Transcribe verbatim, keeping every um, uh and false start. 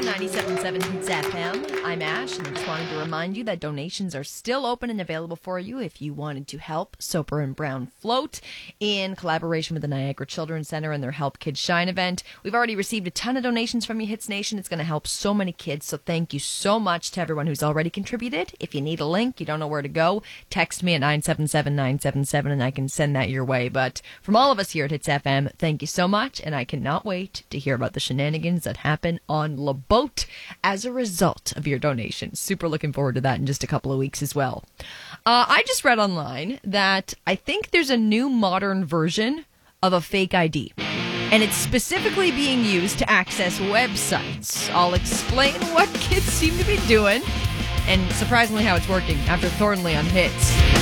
ninety-seven point seven Hits F M. I'm Ash, and I just wanted to remind you that donations are still open and available for you if you wanted to help Soper and Brown Float in collaboration with the Niagara Children's Center and their Help Kids Shine event. We've already received a ton of donations from you, Hits Nation. It's going to help so many kids, so thank you so much to everyone who's already contributed. If you need a link, you don't know where to go, text me at nine seven seven nine seven seven and I can send that your way. But from all of us here at Hits F M, thank you so much, and I cannot wait to hear about the shenanigans that happen on Le Boat as a result of your donations. Super looking forward to that in just a couple of weeks as well. Uh, I just read online that I think there's a new modern version of a fake I D, and it's specifically being used to access websites. I'll explain what kids seem to be doing and surprisingly how it's working after Thornley on Hits.